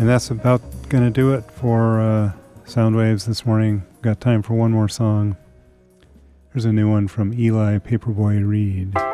And that's about going to do it for Soundwaves this morning. Got time for one more song. Here's a new one from Eli Paperboy Reed.